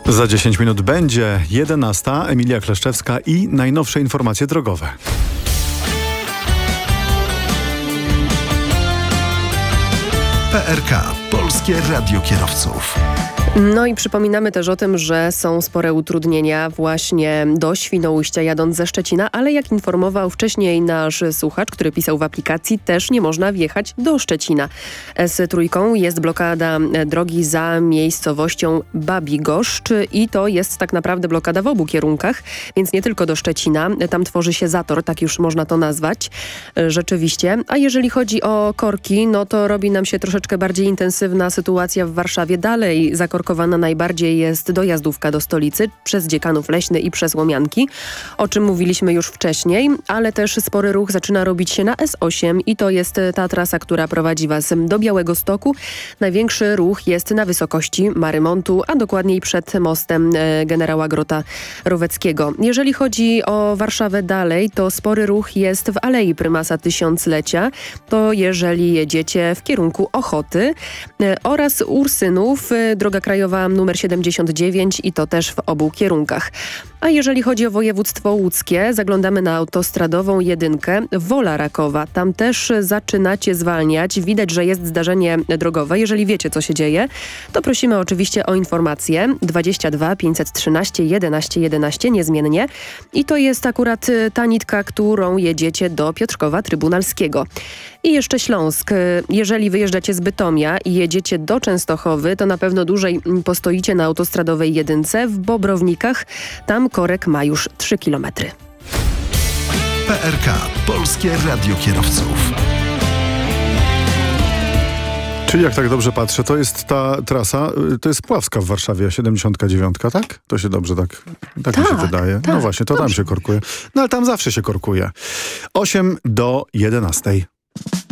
Za 10 minut będzie 11. Emilia Kleszczewska i najnowsze informacje drogowe. PRK. Polskie Radio Kierowców. No i przypominamy też o tym, że są spore utrudnienia właśnie do Świnoujścia jadąc ze Szczecina, ale jak informował wcześniej nasz słuchacz, który pisał w aplikacji, też nie można wjechać do Szczecina. S3 jest blokada drogi za miejscowością Babigoszcz i to jest tak naprawdę blokada w obu kierunkach, więc nie tylko do Szczecina. Tam tworzy się zator, tak już można to nazwać rzeczywiście. A jeżeli chodzi o korki, no to robi nam się troszeczkę bardziej intensywna sytuacja w Warszawie. Dalej zakorkowana najbardziej jest dojazdówka do stolicy przez Dziekanów Leśny i przez Łomianki, o czym mówiliśmy już wcześniej, ale też spory ruch zaczyna robić się na S8 i to jest ta trasa, która prowadzi Was do Białegostoku. Największy ruch jest na wysokości Marymontu, a dokładniej przed mostem generała Grota-Roweckiego. Jeżeli chodzi o Warszawę dalej, to spory ruch jest w Alei Prymasa Tysiąclecia, to jeżeli jedziecie w kierunku Ochoty oraz Ursynów, droga krajowa nr 79 i to też w obu kierunkach. A jeżeli chodzi o województwo łódzkie, zaglądamy na autostradową 1 Wola Rakowa. Tam też zaczynacie zwalniać. Widać, że jest zdarzenie drogowe. Jeżeli wiecie, co się dzieje, to prosimy oczywiście o informację. 22 513 11 11 niezmiennie. I to jest akurat ta nitka, którą jedziecie do Piotrkowa Trybunalskiego. I jeszcze Śląsk. Jeżeli wyjeżdżacie z Bytomia i jedziecie do Częstochowy, to na pewno dłużej postoicie na autostradowej 1 w Bobrownikach. Tam korek ma już 3 km. PRK. Polskie Radio Kierowców. Czyli jak tak dobrze patrzę, to jest ta trasa, to jest Puławska w Warszawie, 79, tak? To się dobrze tak mi się wydaje. Tak, no właśnie, to dobrze. tam się korkuje. No ale tam zawsze się korkuje. 8 do 11.